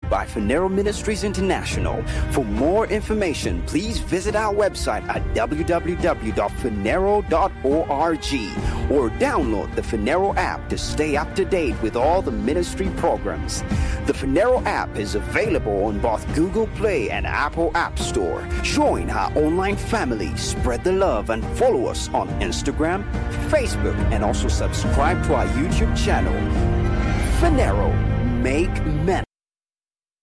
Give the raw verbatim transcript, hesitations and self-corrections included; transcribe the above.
by Phaneroo Ministries International. For more information, please visit our website at w w w dot phaneroo dot org or download the Phaneroo app to stay up to date with all the ministry programs. The Phaneroo app is available on both Google Play and Apple App Store. Join our online family, spread the love, and follow us on Instagram, Facebook, and also subscribe to our YouTube channel. Phaneroo, make men.